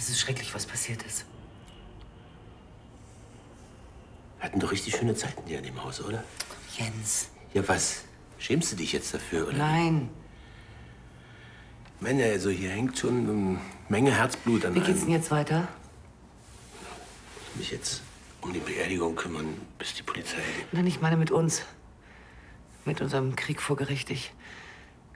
Es ist schrecklich, was passiert ist. Wir hatten doch richtig schöne Zeiten hier in dem Haus, oder? Jens. Ja, was? Schämst du dich jetzt dafür, oder? Nein. Ich meine, also hier hängt schon eine Menge Herzblut an Wie geht's denn einem. jetzt weiter? Ich muss mich jetzt um die Beerdigung kümmern, bis die Polizei... Nein, ich meine mit uns. Mit unserem Krieg vor Gericht. Ich